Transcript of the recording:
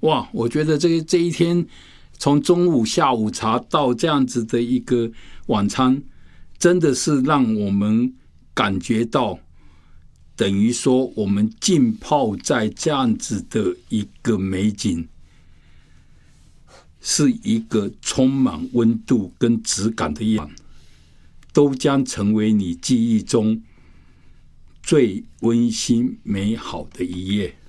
哇，我觉得这一天从中午下午茶到这样子的一个晚餐，真的是让我们感觉到等于说我们浸泡在这样子的一个美景，是一个充满温度跟质感的夜晚，都将成为你记忆中最温馨美好的一夜。